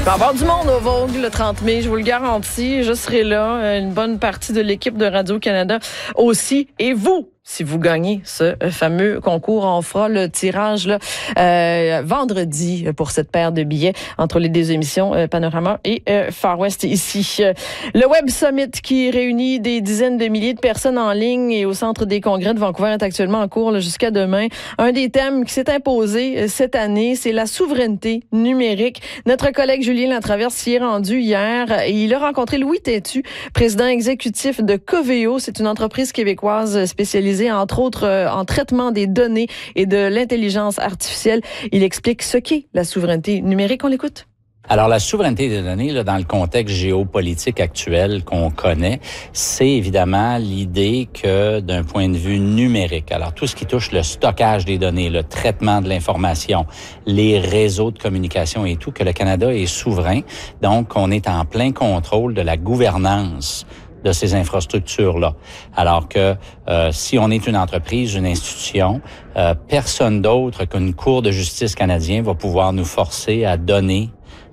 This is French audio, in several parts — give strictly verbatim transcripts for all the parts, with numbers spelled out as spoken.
Il va y avoir du monde au Vogue le trente mai, je vous le garantis. Je serai là, une bonne partie de l'équipe de Radio-Canada aussi. Et vous, si vous gagnez ce fameux concours, on fera le tirage là, euh, vendredi pour cette paire de billets entre les deux émissions euh, Panorama et euh, Far West ici. Euh, le Web Summit qui réunit des dizaines de milliers de personnes en ligne et au Centre des congrès de Vancouver est actuellement en cours là, jusqu'à demain. Un des thèmes qui s'est imposé euh, cette année, c'est la souveraineté numérique. Notre collègue Julien Latraverse s'y est rendu hier et il a rencontré Louis Têtu, président exécutif de Coveo. C'est une entreprise québécoise spécialisée entre autres euh, en traitement des données et de l'intelligence artificielle. Il explique ce qu'est la souveraineté numérique. On l'écoute. Alors, la souveraineté des données, là, dans le contexte géopolitique actuel qu'on connaît, c'est évidemment l'idée que d'un point de vue numérique, alors tout ce qui touche le stockage des données, le traitement de l'information, les réseaux de communication et tout, que le Canada est souverain. Donc, on est en plein contrôle de la gouvernance de ces infrastructures-là. Alors que euh, si on est une entreprise, une institution, euh, personne d'autre qu'une cour de justice canadienne va pouvoir nous forcer à donner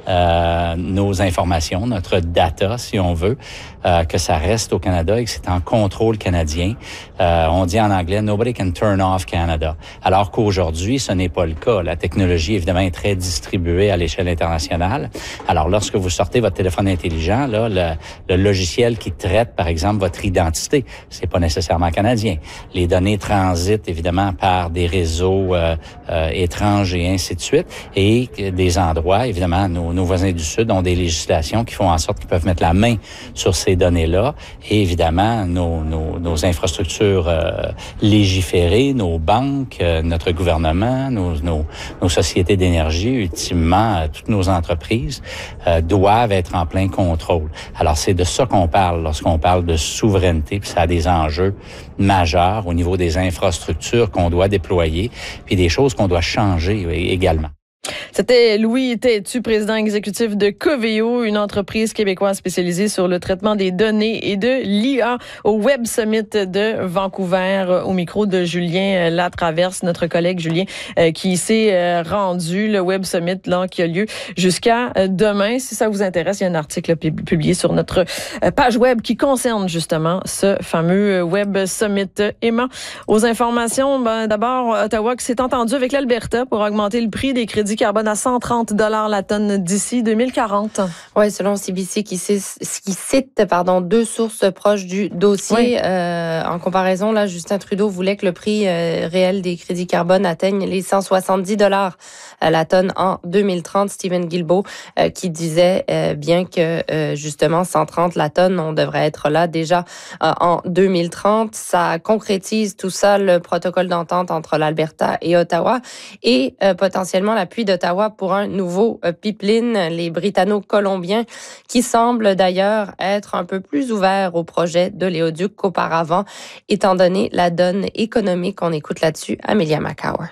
Euh, nos informations, notre data, si on veut, euh, que ça reste au Canada et que c'est en contrôle canadien. Euh, on dit en anglais « Nobody can turn off Canada ». Alors qu'aujourd'hui, ce n'est pas le cas. La technologie, évidemment, est très distribuée à l'échelle internationale. Alors, lorsque vous sortez votre téléphone intelligent, là, le, le logiciel qui traite, par exemple, votre identité, c'est pas nécessairement canadien. Les données transitent, évidemment, par des réseaux euh, euh, étranges et ainsi de suite. Et des endroits, évidemment, nos Nos voisins du Sud ont des législations qui font en sorte qu'ils peuvent mettre la main sur ces données-là. Et évidemment, nos, nos, nos infrastructures euh, légiférées, nos banques, euh, notre gouvernement, nos, nos, nos sociétés d'énergie, ultimement, euh, toutes nos entreprises euh, doivent être en plein contrôle. Alors, c'est de ça qu'on parle lorsqu'on parle de souveraineté, puis ça a des enjeux majeurs au niveau des infrastructures qu'on doit déployer, puis des choses qu'on doit changer également. C'était Louis Têtu, président exécutif de Coveo, une entreprise québécoise spécialisée sur le traitement des données et de l'I A au Web Summit de Vancouver, au micro de Julien Latraverse, notre collègue Julien, euh, qui s'est euh, rendu, le Web Summit là, qui a lieu jusqu'à euh, demain. Si ça vous intéresse, il y a un article publié sur notre euh, page web qui concerne justement ce fameux Web Summit. Emma, aux informations, ben, d'abord, Ottawa qui s'est entendu avec l'Alberta pour augmenter le prix des crédits carbone à cent trente dollars la tonne d'ici deux mille quarante. Oui, selon C B C qui, qui cite pardon, deux sources proches du dossier. Oui. Euh, en comparaison, là, Justin Trudeau voulait que le prix euh, réel des crédits carbone atteigne les cent soixante-dix dollars la tonne en deux mille trente. Stephen Guilbeault euh, qui disait euh, bien que euh, justement cent trente la tonne, on devrait être là déjà euh, en deux mille trente. Ça concrétise tout ça, le protocole d'entente entre l'Alberta et Ottawa et euh, potentiellement l'appui d'Ottawa pour un nouveau euh, pipeline, les Britanno-Colombiens, qui semblent d'ailleurs être un peu plus ouverts au projet de l'éoduc qu'auparavant, étant donné la donne économique. On écoute là-dessus Amelia Macower.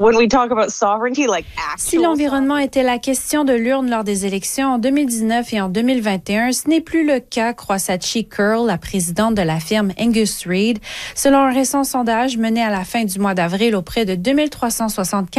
Si l'environnement était la question de l'urne lors des élections en deux mille dix-neuf et en deux mille vingt et un, ce n'est plus le cas, croit Sachi Curl, la présidente de la firme Angus Reid. Selon un récent sondage mené à la fin du mois d'avril auprès de deux mille trois cent soixante-quatre